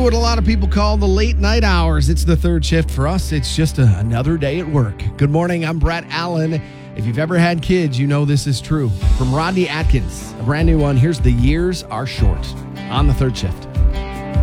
what a lot of people call the late night hours. It's the third shift. For us, it's just another day at work. Good morning, I'm Brett Allen. If you've ever had kids, you know this is true. From Rodney Atkins, a brand new one, here's The Years Are Short on the third shift.